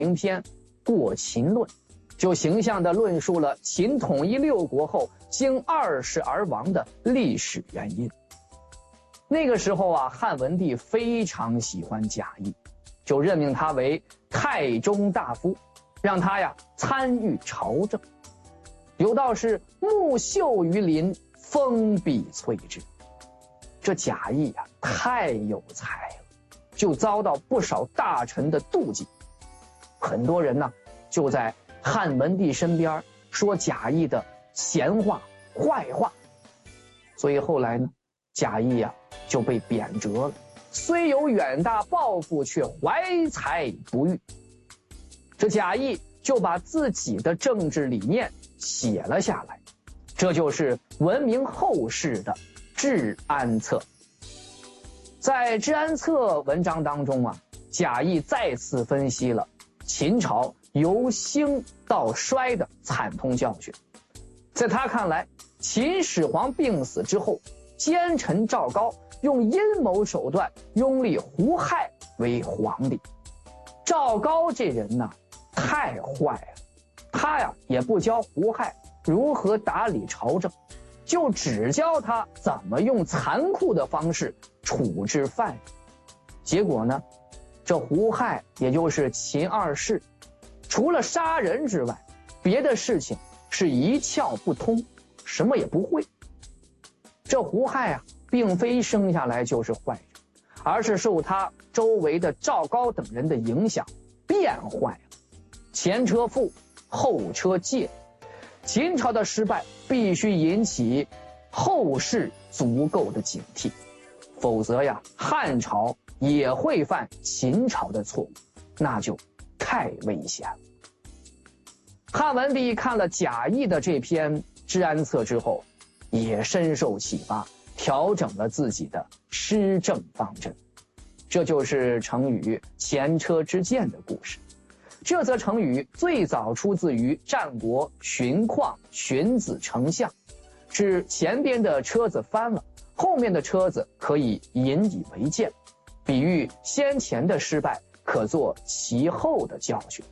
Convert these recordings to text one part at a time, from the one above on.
名篇《过秦论》，就形象地论述了秦统一六国后经2世而亡的历史原因。那个时候啊，汉文帝非常喜欢贾谊，就任命他为太中大夫，让他呀参与朝政。有道是木秀于林，风必摧之。这贾谊啊太有才了，就遭到不少大臣的妒忌。很多人呢就在汉文帝身边说贾谊的闲话坏话，所以后来呢贾谊呀就被贬谪了，虽有远大抱负，却怀才不遇。这贾谊就把自己的政治理念写了下来，这就是闻名后世的《治安策》。在《治安策》文章当中啊，贾谊再次分析了秦朝由兴到衰的惨痛教训。在他看来，秦始皇病死之后，奸臣赵高用阴谋手段拥立胡亥为皇帝。赵高这人呢太坏了，他呀也不教胡亥如何打理朝政，就只教他怎么用残酷的方式处置犯人。结果呢，这胡亥也就是秦2世，除了杀人之外，别的事情是一窍不通，什么也不会。这胡亥啊并非生下来就是坏人，而是受他周围的赵高等人的影响变坏了。前车覆，后车戒，秦朝的失败必须引起后世足够的警惕，否则呀，汉朝也会犯秦朝的错误，那就太危险了。汉文帝看了贾谊的这篇《治安策》之后，也深受启发，调整了自己的施政方针。这就是成语前车之鉴的故事。这则成语最早出自于战国荀况荀子丞相，指前边的车子翻了，后面的车子可以引以为鉴，比喻先前的失败可作其后的教训。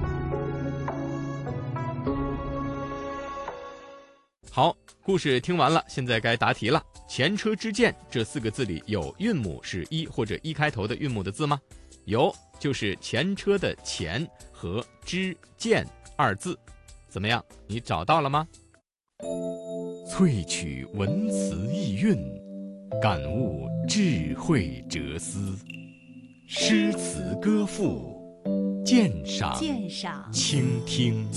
好，故事听完了，现在该答题了。前车之鉴这4个字里有韵母是一或者一开头的韵母的字吗？有，就是前车的前和之鉴2字。怎么样，你找到了吗？萃取文辞意蕴，感悟智慧哲思，诗词歌赋，鉴赏倾听。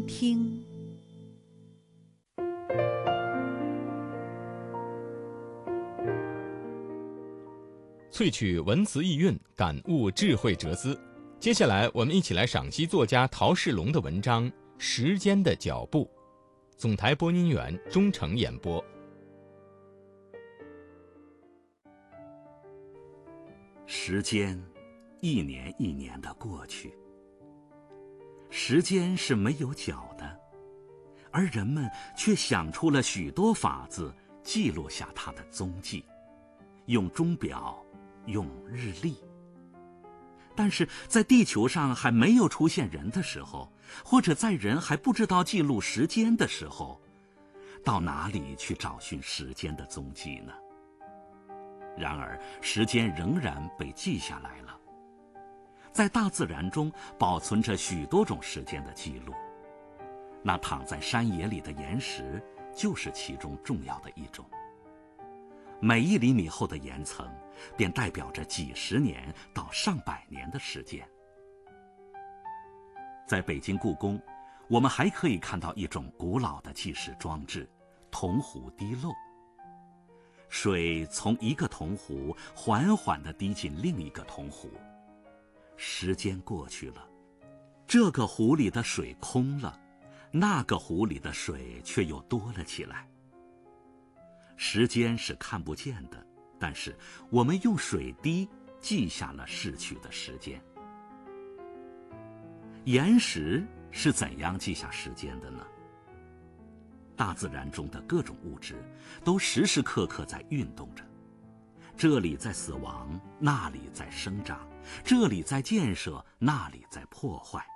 萃取文辞意蕴，感悟智慧哲思。接下来我们一起来赏析作家陶世龙的文章《时间的脚步》。总台播音员钟诚演播。 时间一年一年的过去，时间是没有脚的，而人们却想出了许多法子记录下它的踪迹，用钟表，用日历。但是在地球上还没有出现人的时候，或者在人还不知道记录时间的时候，到哪里去找寻时间的踪迹呢？然而时间仍然被记下来了。在大自然中保存着许多种时间的记录，那躺在山野里的岩石就是其中重要的一种。每1厘米厚的岩层便代表着几十年到上百年的时间。在北京故宫，我们还可以看到一种古老的计时装置——铜壶滴漏。水从一个铜壶缓缓地滴进另一个铜壶，时间过去了，这个壶里的水空了，那个壶里的水却又多了起来。时间是看不见的，但是我们用水滴记下了逝去的时间。岩石是怎样记下时间的呢？大自然中的各种物质都时时刻刻在运动着， 这里在死亡，那里在生长，这里在建设，那里在破坏。